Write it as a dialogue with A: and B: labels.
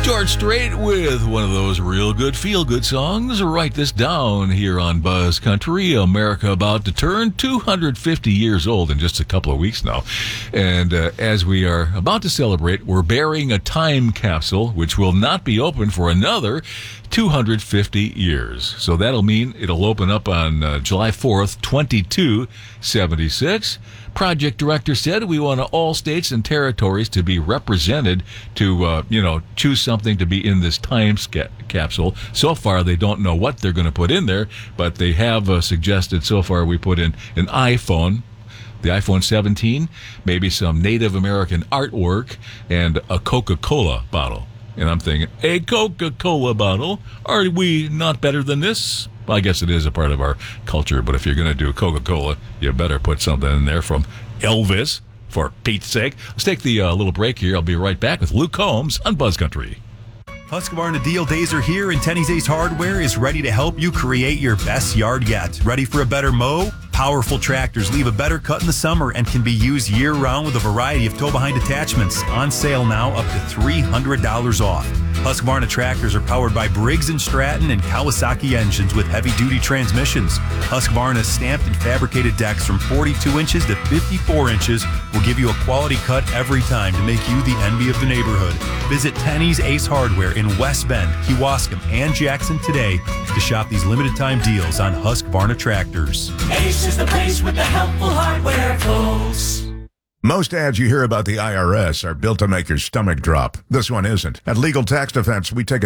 A: George Strait with one of those real good feel-good songs. Write this down here on Buzz Country. America about to turn 250 years old in just a couple of weeks now. And as we are about to celebrate, we're burying a time capsule which will not be open for another 250 years. So that'll mean it'll open up on July 4th, 2276. Project director said we want all states and territories to be represented to, choose something to be in this time capsule. So far, they don't know what they're going to put in there, but they have suggested so far we put in an iPhone, the iPhone 17, maybe some Native American artwork, and a Coca-Cola bottle. And I'm thinking, a Coca-Cola bottle? Are we not better than this? Well, I guess it is a part of our culture, but if you're going to do Coca-Cola, you better put something in there from Elvis, for Pete's sake. Let's take the little break here. I'll be right back with Luke Combs on Buzz Country.
B: Husqvarna deal days are here, and Tenny's Ace Hardware is ready to help you create your best yard yet. Ready for a better mow? Powerful tractors leave a better cut in the summer and can be used year-round with a variety of tow-behind attachments. On sale now, up to $300 off. Husqvarna tractors are powered by Briggs & Stratton and Kawasaki engines with heavy-duty transmissions. Husqvarna's stamped and fabricated decks from 42 inches to 54 inches will give you a quality cut every time to make you the envy of the neighborhood. Visit Tenny's Ace Hardware in West Bend, Kewaskum, and Jackson today to shop these limited-time deals on Husqvarna tractors.
C: Ace is the place with the helpful hardware, folks.
D: Most ads you hear about the IRS are built to make your stomach drop. This one isn't. At Legal Tax Defense, we take a